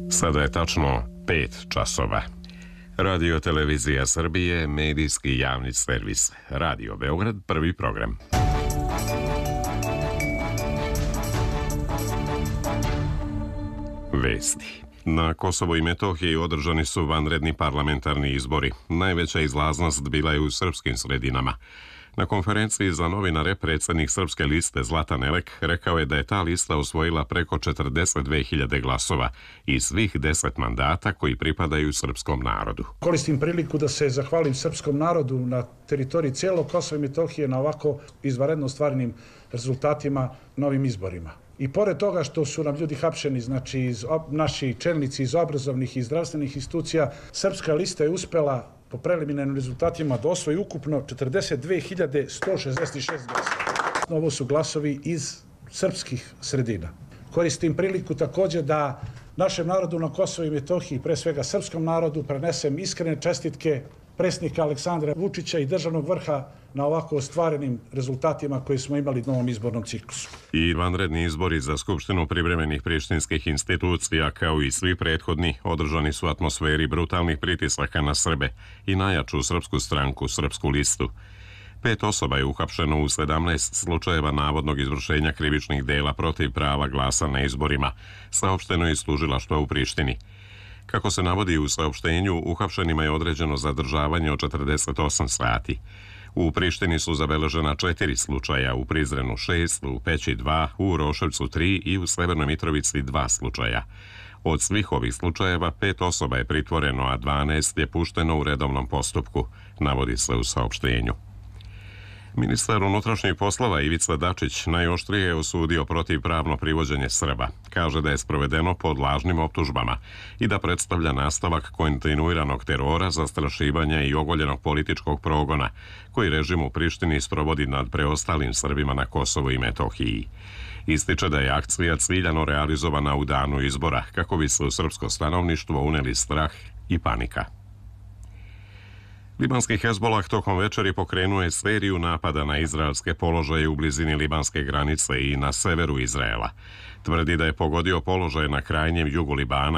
Sada je tačno 5 časova. Radio Televizija Srbije, medijski javni servis. Radio Beograd, prvi program. Vesti. Na Kosovu i Metohiji održani su vanredni parlamentarni izbori. Najveća izlaznost bila je u srpskim sredinama. Na konferenciji za novinare predsjednik Srpske liste Zlatan Elek rekao je da je ta lista osvojila preko 42.000 glasova i svih 10 mandata koji pripadaju srpskom narodu. Koristim priliku da se zahvalim srpskom narodu na teritoriji cijelog Kosova i Metohije na ovako izvanredno ostvarenim rezultatima na ovim izborima. I pored toga što su nam ljudi hapšeni, znači naši čelnici iz obrazovnih i zdravstvenih institucija, Srpska lista je uspela po preliminarnim rezultatima da osvoji ukupno 42.166 glasova. Ovo su glasovi iz srpskih sredina. Koristim priliku također da našem narodu na Kosovu i Metohiji, pre svega srpskom narodu, prenesem iskrene čestitke predsjednika Aleksandra Vučića i državnog vrha na ovako ostvarenim rezultatima koje smo imali u novom izbornom ciklusu. I vanredni izbori za Skupštinu privremenih prištinskih institucija, kao i svi prethodni, održani su u atmosferi brutalnih pritisaka na Srbe i najjaču srpsku stranku, Srpsku listu. 5 osoba je uhapšeno u 17 slučajeva navodnog izvršenja krivičnih dela protiv prava glasa na izborima, saopšteno je iz tužilaštva u Prištini. Kako se navodi u saopštenju, uhapšenima je određeno zadržavanje od 48 sati. U Prištini su zabeležena 4 slučaja, u Prizrenu 6, u Peći 2, u Uroševcu 3 i u Severnoj Mitrovici 2 slučaja. Od svih ovih slučajeva 5 osoba je pritvoreno, a 12 je pušteno u redovnom postupku, navodi se u saopštenju. Ministar unutrašnjih poslova Ivica Dačić najoštrije je osudio protivpravno privođenje Srba. Kaže da je sprovedeno pod lažnim optužbama i da predstavlja nastavak kontinuiranog terora, zastrašivanja i ogoljenog političkog progona koji režim u Prištini sprovodi nad preostalim Srbima na Kosovu i Metohiji. Ističe da je akcija ciljano realizovana u danu izbora kako bi se u srpsko stanovništvo uneli strah i panika. Libanski Hezbolah tokom večeri pokrenuo je seriju napada na izraelske položaje u blizini libanske granice i na severu Izraela. Tvrdi da je pogodio položaje na krajnjem jugu Libana